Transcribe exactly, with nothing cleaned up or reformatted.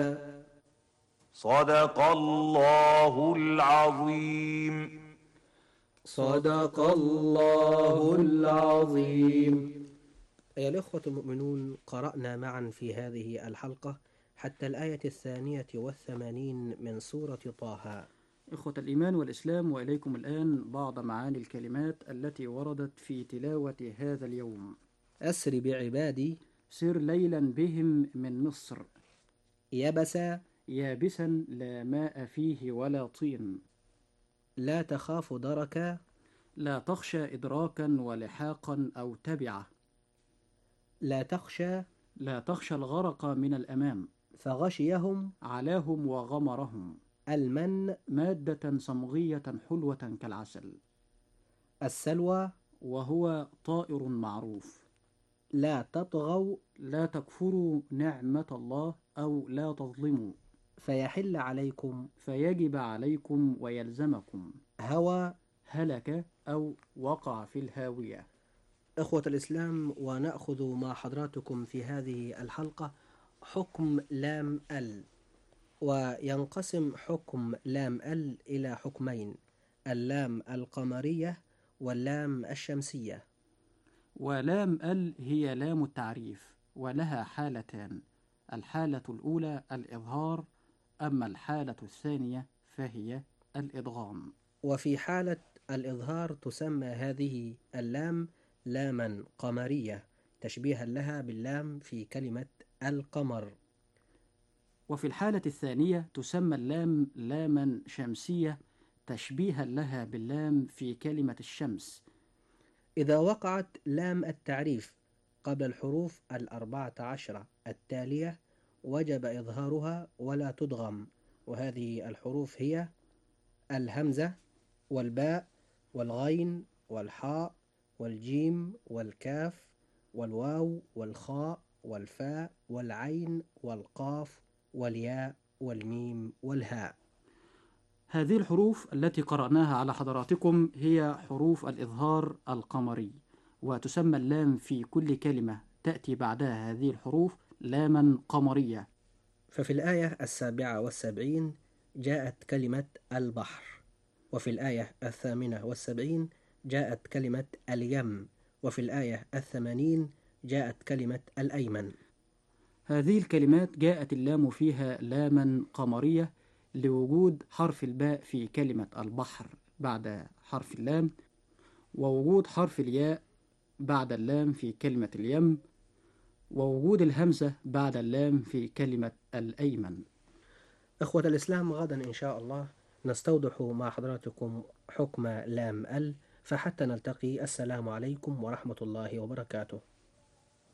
صدق الله العظيم. صدق الله العظيم. أيها الإخوة المؤمنون، قرأنا معا في هذه الحلقة حتى الآية الثانية والثمانين من سورة طه. إخوة الإيمان والإسلام، وإليكم الآن بعض معاني الكلمات التي وردت في تلاوة هذا اليوم. أسر بعبادي سر ليلا بهم من مصر يبسا يابسا لا ماء فيه ولا طين. لا تخاف دركا لا تخشى إدراكا ولحاقا أو تبعة. لا تخشى لا تخشى الغرق من الأمام. فغشيهم علاهم وغمرهم. المن مادة صمغية حلوة كالعسل. السلوى وهو طائر معروف. لا تطغوا لا تكفروا نعمة الله أو لا تظلموا فيحل عليكم فيجب عليكم ويلزمكم. هوى هلك أو وقع في الهاوية. إخوة الإسلام، ونأخذ مع حضراتكم في هذه الحلقة حكم لام ال. وينقسم حكم لام ال إلى حكمين: اللام القمرية واللام الشمسية. ولام ال هي لام التعريف، ولها حالتان: الحالة الأولى الإظهار، أما الحالة الثانية فهي الإدغام. وفي حالة الإظهار تسمى هذه اللام لاما قمرية تشبيها لها باللام في كلمة القمر. وفي الحالة الثانية تسمى اللام لاما شمسية تشبيها لها باللام في كلمة الشمس. إذا وقعت لام التعريف قبل الحروف الأربعة عشر التالية وجب إظهارها ولا تدغم، وهذه الحروف هي الهمزة والباء والغين والحاء والجيم والكاف والواو والخاء والفاء والعين والقاف والياء والميم والهاء. هذه الحروف التي قرأناها على حضراتكم هي حروف الإظهار القمري، وتسمى اللام في كل كلمة تأتي بعدها هذه الحروف لاما قمرية. ففي الآية السابعة والسبعين جاءت كلمة البحر، وفي الآية الثامنة والسبعين جاءت كلمة اليم، وفي الآية الثمانين جاءت كلمة الأيمن. هذه الكلمات جاءت اللام فيها لاما قمرية لوجود حرف الباء في كلمة البحر بعد حرف اللام، ووجود حرف الياء بعد اللام في كلمة اليم، ووجود الهمزة بعد اللام في كلمة الأيمن. أخوة الإسلام، غدا إن شاء الله نستوضح مع حضراتكم حكم لام ال، فحتى نلتقي، السلام عليكم ورحمة الله وبركاته.